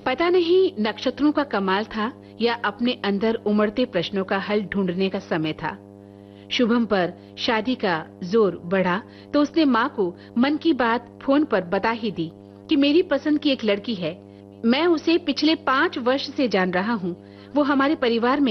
पता नहीं नक्षत्रों का कमाल था या अपने अंदर उमड़ते प्रश्नों का हल ढूंढने का समय था। शुभम पर शादी का जोर बढ़ा तो उसने माँ को मन की बात फोन पर बता ही दी कि मेरी पसंद की एक लड़की है। मैं उसे पिछले 5 वर्ष से जान रहा हूँ। वो हमारे परिवार में